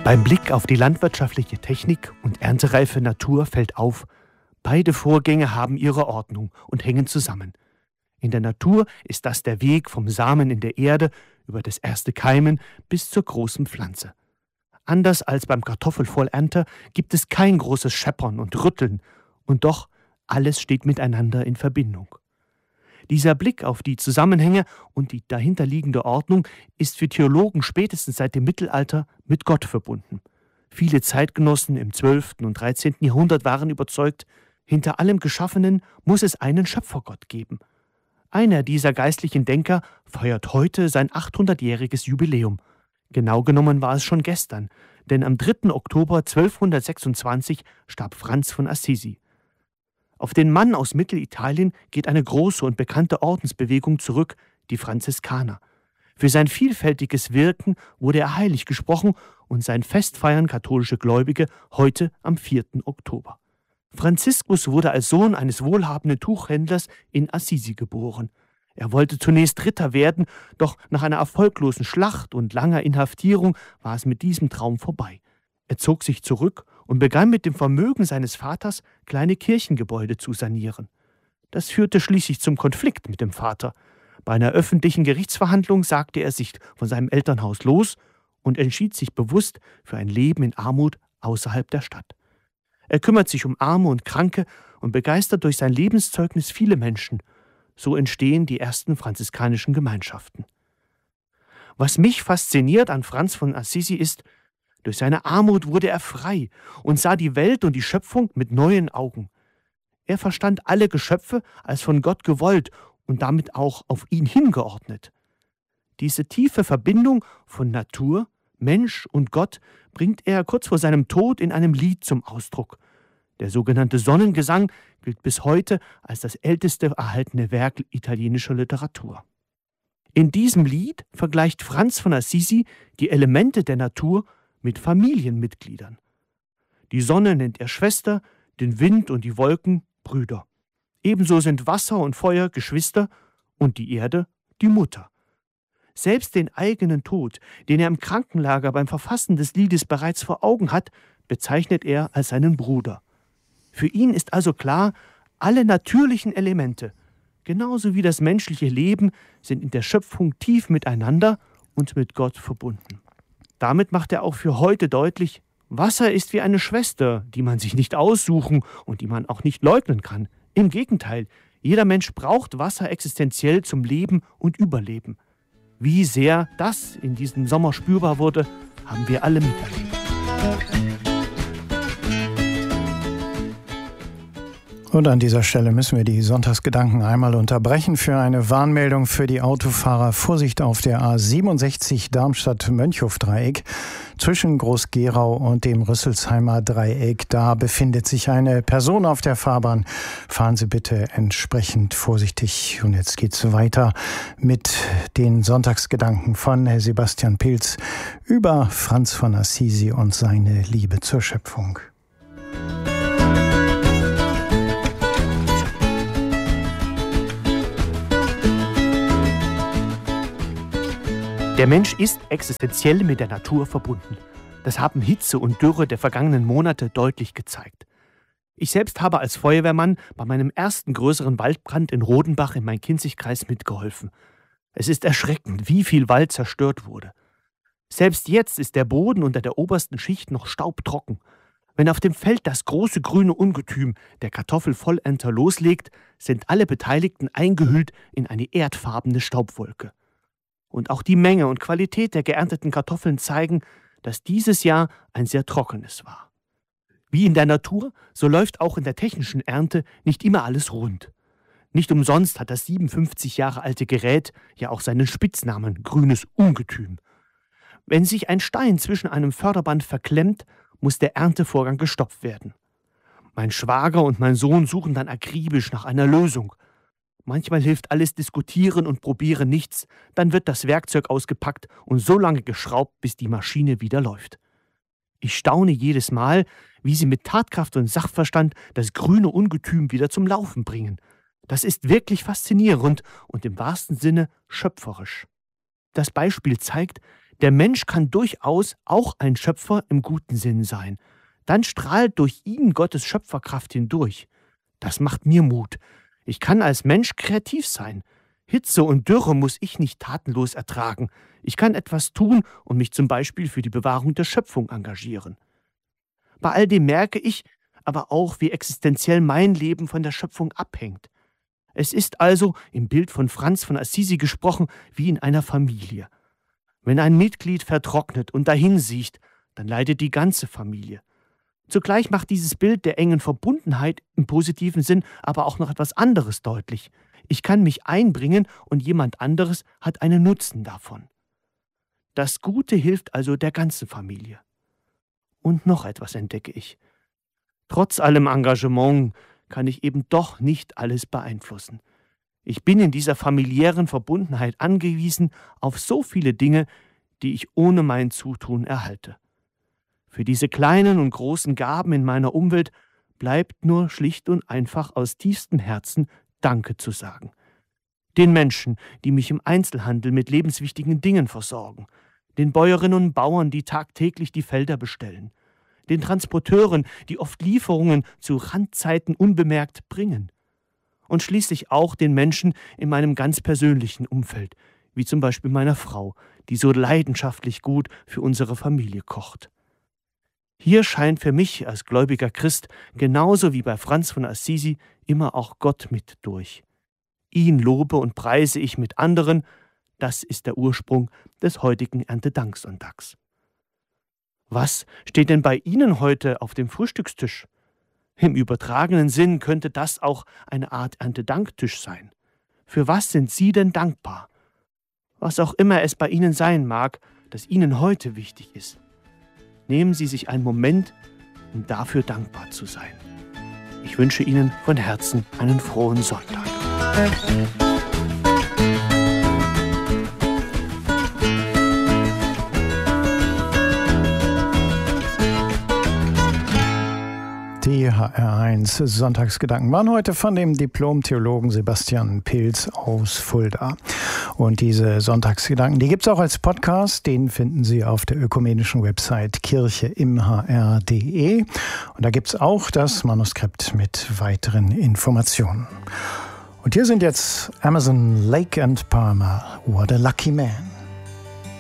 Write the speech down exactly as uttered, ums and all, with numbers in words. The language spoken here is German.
Beim Blick auf die landwirtschaftliche Technik und erntereife Natur fällt auf, beide Vorgänge haben ihre Ordnung und hängen zusammen. In der Natur ist das der Weg vom Samen in der Erde über das erste Keimen bis zur großen Pflanze. Anders als beim Kartoffelvollernter gibt es kein großes Scheppern und Rütteln, und doch alles steht miteinander in Verbindung. Dieser Blick auf die Zusammenhänge und die dahinterliegende Ordnung ist für Theologen spätestens seit dem Mittelalter mit Gott verbunden. Viele Zeitgenossen im zwölften und dreizehnten Jahrhundert waren überzeugt, hinter allem Geschaffenen muss es einen Schöpfergott geben. Einer dieser geistlichen Denker feiert heute sein achthundertjähriges Jubiläum. Genau genommen war es schon gestern, denn am dritten Oktober zwölfhundertsechsundzwanzig starb Franz von Assisi. Auf den Mann aus Mittelitalien geht eine große und bekannte Ordensbewegung zurück, die Franziskaner. Für sein vielfältiges Wirken wurde er heilig gesprochen und sein Fest feiern katholische Gläubige heute am vierten Oktober. Franziskus wurde als Sohn eines wohlhabenden Tuchhändlers in Assisi geboren. Er wollte zunächst Ritter werden, doch nach einer erfolglosen Schlacht und langer Inhaftierung war es mit diesem Traum vorbei. Er zog sich zurück und begann mit dem Vermögen seines Vaters kleine Kirchengebäude zu sanieren. Das führte schließlich zum Konflikt mit dem Vater. Bei einer öffentlichen Gerichtsverhandlung sagte er sich von seinem Elternhaus los und entschied sich bewusst für ein Leben in Armut außerhalb der Stadt. Er kümmert sich um Arme und Kranke und begeistert durch sein Lebenszeugnis viele Menschen. So entstehen die ersten franziskanischen Gemeinschaften. Was mich fasziniert an Franz von Assisi ist, durch seine Armut wurde er frei und sah die Welt und die Schöpfung mit neuen Augen. Er verstand alle Geschöpfe als von Gott gewollt und damit auch auf ihn hingeordnet. Diese tiefe Verbindung von Natur, Mensch und Gott bringt er kurz vor seinem Tod in einem Lied zum Ausdruck. Der sogenannte Sonnengesang gilt bis heute als das älteste erhaltene Werk italienischer Literatur. In diesem Lied vergleicht Franz von Assisi die Elemente der Natur mit Familienmitgliedern. Die Sonne nennt er Schwester, den Wind und die Wolken Brüder. Ebenso sind Wasser und Feuer Geschwister und die Erde die Mutter. Selbst den eigenen Tod, den er im Krankenlager beim Verfassen des Liedes bereits vor Augen hat, bezeichnet er als seinen Bruder. Für ihn ist also klar, alle natürlichen Elemente, genauso wie das menschliche Leben, sind in der Schöpfung tief miteinander und mit Gott verbunden. Damit macht er auch für heute deutlich, Wasser ist wie eine Schwester, die man sich nicht aussuchen und die man auch nicht leugnen kann. Im Gegenteil, jeder Mensch braucht Wasser existenziell zum Leben und Überleben. Wie sehr das in diesem Sommer spürbar wurde, haben wir alle miterlebt. Und an dieser Stelle müssen wir die Sonntagsgedanken einmal unterbrechen für eine Warnmeldung für die Autofahrer. Vorsicht auf der A siebenundsechzig Darmstadt-Mönchhof-Dreieck zwischen Groß-Gerau und dem Rüsselsheimer Dreieck. Da befindet sich eine Person auf der Fahrbahn. Fahren Sie bitte entsprechend vorsichtig. Und jetzt geht's weiter mit den Sonntagsgedanken von Sebastian Pilz über Franz von Assisi und seine Liebe zur Schöpfung. Der Mensch ist existenziell mit der Natur verbunden. Das haben Hitze und Dürre der vergangenen Monate deutlich gezeigt. Ich selbst habe als Feuerwehrmann bei meinem ersten größeren Waldbrand in Rodenbach im Main-Kinzig-Kreis mitgeholfen. Es ist erschreckend, wie viel Wald zerstört wurde. Selbst jetzt ist der Boden unter der obersten Schicht noch staubtrocken. Wenn auf dem Feld das große grüne Ungetüm, der Kartoffelvollernter, loslegt, sind alle Beteiligten eingehüllt in eine erdfarbene Staubwolke. Und auch die Menge und Qualität der geernteten Kartoffeln zeigen, dass dieses Jahr ein sehr trockenes war. Wie in der Natur, so läuft auch in der technischen Ernte nicht immer alles rund. Nicht umsonst hat das siebenundfünfzig Jahre alte Gerät ja auch seinen Spitznamen grünes Ungetüm. Wenn sich ein Stein zwischen einem Förderband verklemmt, muss der Erntevorgang gestoppt werden. Mein Schwager und mein Sohn suchen dann akribisch nach einer Lösung. Manchmal hilft alles Diskutieren und Probieren nichts, dann wird das Werkzeug ausgepackt und so lange geschraubt, bis die Maschine wieder läuft. Ich staune jedes Mal, wie sie mit Tatkraft und Sachverstand das grüne Ungetüm wieder zum Laufen bringen. Das ist wirklich faszinierend und im wahrsten Sinne schöpferisch. Das Beispiel zeigt, Der Mensch kann durchaus auch ein Schöpfer im guten Sinn sein. Dann strahlt durch ihn Gottes Schöpferkraft hindurch. Das macht mir Mut. Ich kann als Mensch kreativ sein. Hitze und Dürre muss ich nicht tatenlos ertragen. Ich kann etwas tun und mich zum Beispiel für die Bewahrung der Schöpfung engagieren. Bei all dem merke ich aber auch, wie existenziell mein Leben von der Schöpfung abhängt. Es ist also, im Bild von Franz von Assisi gesprochen, wie in einer Familie. Wenn ein Mitglied vertrocknet und dahinsiecht, dann leidet die ganze Familie. Zugleich macht dieses Bild der engen Verbundenheit im positiven Sinn aber auch noch etwas anderes deutlich. Ich kann mich einbringen und jemand anderes hat einen Nutzen davon. Das Gute hilft also der ganzen Familie. Und noch etwas entdecke ich. Trotz allem Engagement kann ich eben doch nicht alles beeinflussen. Ich bin in dieser familiären Verbundenheit angewiesen auf so viele Dinge, die ich ohne mein Zutun erhalte. Für diese kleinen und großen Gaben in meiner Umwelt bleibt nur schlicht und einfach aus tiefstem Herzen Danke zu sagen. Den Menschen, die mich im Einzelhandel mit lebenswichtigen Dingen versorgen, den Bäuerinnen und Bauern, die tagtäglich die Felder bestellen, den Transporteuren, die oft Lieferungen zu Randzeiten unbemerkt bringen, und schließlich auch den Menschen in meinem ganz persönlichen Umfeld, wie zum Beispiel meiner Frau, die so leidenschaftlich gut für unsere Familie kocht. Hier scheint für mich als gläubiger Christ, genauso wie bei Franz von Assisi, immer auch Gott mit durch. Ihn lobe und preise ich mit anderen, das ist der Ursprung des heutigen Erntedanksonntags. Was steht denn bei Ihnen heute auf dem Frühstückstisch? Im übertragenen Sinn könnte das auch eine Art Erntedanktisch sein. Für was sind Sie denn dankbar? Was auch immer es bei Ihnen sein mag, das Ihnen heute wichtig ist. Nehmen Sie sich einen Moment, um dafür dankbar zu sein. Ich wünsche Ihnen von Herzen einen frohen Sonntag. Die H R eins Sonntagsgedanken waren heute von dem Diplom-Theologen Sebastian Pilz aus Fulda. Und diese Sonntagsgedanken, die gibt es auch als Podcast. Den finden Sie auf der ökumenischen Website kirche im h r punkt d e. Und da gibt es auch das Manuskript mit weiteren Informationen. Und hier sind jetzt Emerson, Lake and Palmer, What a Lucky Man.